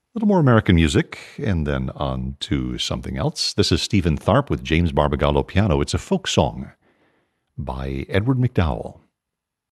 little more American music, and then on to something else. This is Stephen Tharp with James Barbagallo piano. It's a folk song by Edward McDowell.